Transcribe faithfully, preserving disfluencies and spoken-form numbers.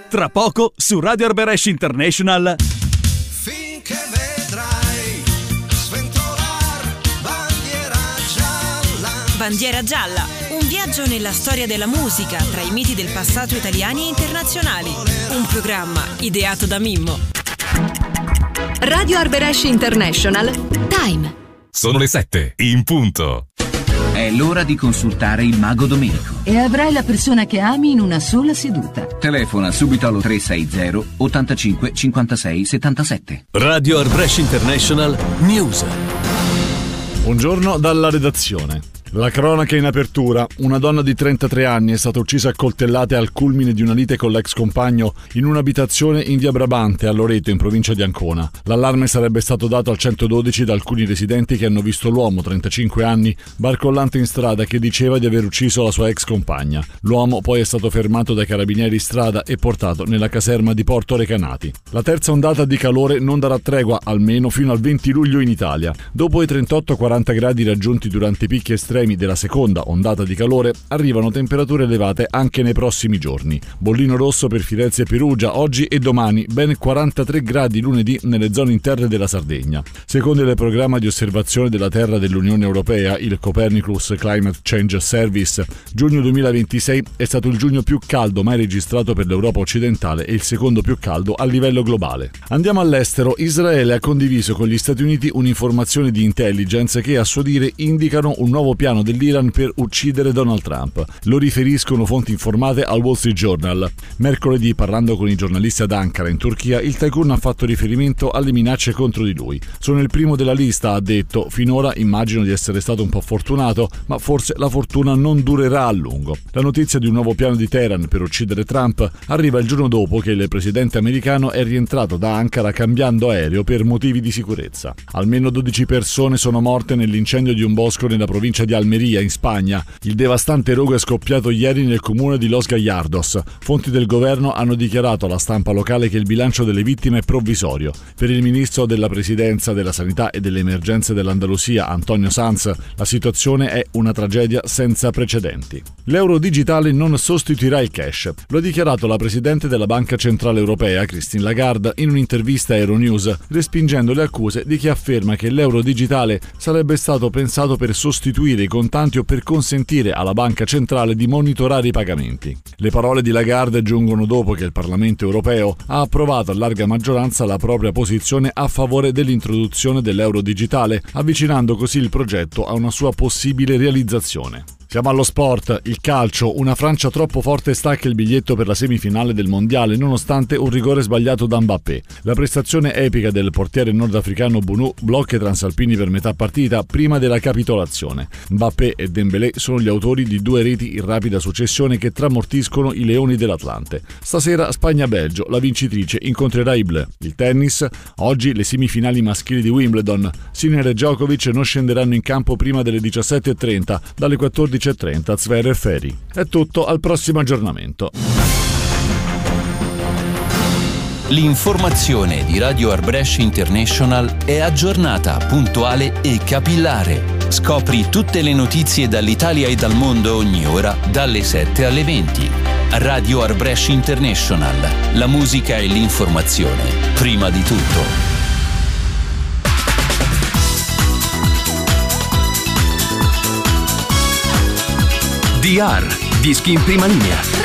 Tra poco su Radio Arberesh International. Finché vedrai sventolar bandiera gialla. Bandiera gialla, un viaggio nella storia della musica tra i miti del passato italiani e internazionali. Un programma ideato da Mimmo. Radio Arberesh International Time. Sono le sette in punto. È l'ora di consultare il Mago Domenico. E avrai la persona che ami in una sola seduta. Telefona subito allo tre sei zero ottantacinque cinquantasei settantasette. Radio Arberesh International News. Buongiorno dalla redazione. La cronaca in apertura. Una donna di trentatré anni è stata uccisa a coltellate al culmine di una lite con l'ex compagno in un'abitazione in via Brabante a Loreto, in provincia di Ancona. L'allarme sarebbe stato dato al centododici da alcuni residenti che hanno visto l'uomo, trentacinque anni, barcollante in strada, che diceva di aver ucciso la sua ex compagna. L'uomo poi è stato fermato dai carabinieri in strada e portato nella caserma di Porto Recanati. La terza ondata di calore non darà tregua almeno fino al venti luglio in Italia. Dopo i trentotto quaranta gradi raggiunti durante i picchi estremi della seconda ondata di calore, arrivano temperature elevate anche nei prossimi giorni. Bollino rosso per Firenze e Perugia oggi e domani, ben quarantatré gradi lunedì nelle zone interne della Sardegna. Secondo il programma di osservazione della Terra dell'Unione Europea, il Copernicus Climate Change Service, giugno duemilaventisei è stato il giugno più caldo mai registrato per l'Europa occidentale e il secondo più caldo a livello globale. Andiamo all'estero. Israele ha condiviso con gli Stati Uniti un'informazione di intelligence che, a suo dire, indicano un nuovo piano dell'Iran per uccidere Donald Trump. Lo riferiscono fonti informate al Wall Street Journal. Mercoledì, parlando con i giornalisti ad Ankara, in Turchia, il tycoon ha fatto riferimento alle minacce contro di lui. Sono il primo della lista, ha detto. Finora immagino di essere stato un po' fortunato, ma forse la fortuna non durerà a lungo. La notizia di un nuovo piano di Teheran per uccidere Trump arriva il giorno dopo che il presidente americano è rientrato da Ankara cambiando aereo per motivi di sicurezza. Almeno dodici persone sono morte nell'incendio di un bosco nella provincia di Almeria, in Spagna. Il devastante rogo è scoppiato ieri nel comune di Los Gallardos. Fonti del governo hanno dichiarato alla stampa locale che il bilancio delle vittime è provvisorio. Per il ministro della Presidenza, della Sanità e delle Emergenze dell'Andalusia, Antonio Sanz, la situazione è una tragedia senza precedenti. L'euro digitale non sostituirà il cash. Lo ha dichiarato la Presidente della Banca Centrale Europea, Christine Lagarde, in un'intervista a Euronews, respingendo le accuse di chi afferma che l'euro digitale sarebbe stato pensato per sostituire i contanti o per consentire alla banca centrale di monitorare i pagamenti. Le parole di Lagarde giungono dopo che il Parlamento europeo ha approvato a larga maggioranza la propria posizione a favore dell'introduzione dell'euro digitale, avvicinando così il progetto a una sua possibile realizzazione. Siamo allo sport, il calcio. Una Francia troppo forte stacca il biglietto per la semifinale del mondiale nonostante un rigore sbagliato da Mbappé. La prestazione epica del portiere nordafricano Bounou blocca i transalpini per metà partita prima della capitolazione. Mbappé e Dembélé sono gli autori di due reti in rapida successione che tramortiscono i leoni dell'Atlante. Stasera Spagna-Belgio, la vincitrice incontrerà i Bleu. Il tennis, oggi le semifinali maschili di Wimbledon. Sinner e Djokovic non scenderanno in campo prima delle diciassette e trenta, dalle quattordici e trenta Zverev e Ferri. È tutto, al prossimo aggiornamento. L'informazione di Radio Arberesh International è aggiornata, puntuale e capillare. Scopri tutte le notizie dall'Italia e dal mondo ogni ora, dalle sette alle venti. Radio Arberesh International. La musica e l'informazione prima di tutto. D R, dischi in prima linea.